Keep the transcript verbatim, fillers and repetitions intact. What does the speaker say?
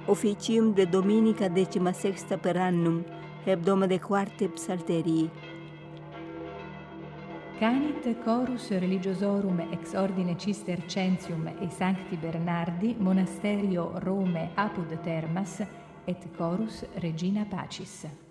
officium de dominica decima sexta per annum, hebdoma de quarte psalterii. Canit chorus religiosorum ex ordine Cistercensium e Sancti Bernardi, monasterio Rome apud Termas, et chorus Regina Pacis.